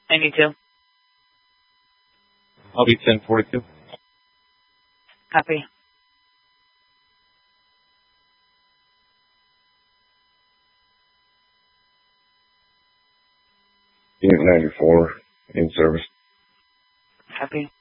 92. I'll be 1042. Copy. Unit 94 in service. Copy.